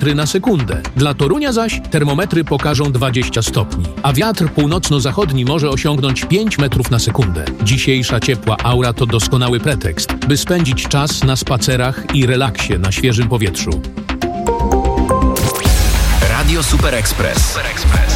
na sekundę. Dla Torunia zaś termometry pokażą 20 stopni, a wiatr północno-zachodni może osiągnąć 5 metrów na sekundę. Dzisiejsza ciepła aura to doskonały pretekst, by spędzić czas na spacerach i relaksie na świeżym powietrzu. Radio Super Express.